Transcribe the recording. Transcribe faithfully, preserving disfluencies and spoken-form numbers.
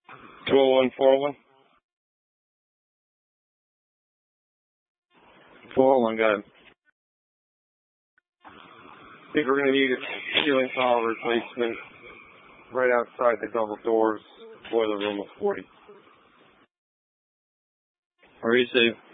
two oh one, four oh one. four oh one, got it. I think we're going to need a ceiling tile replacement right outside the double doors, boiler room of forty. Are you safe?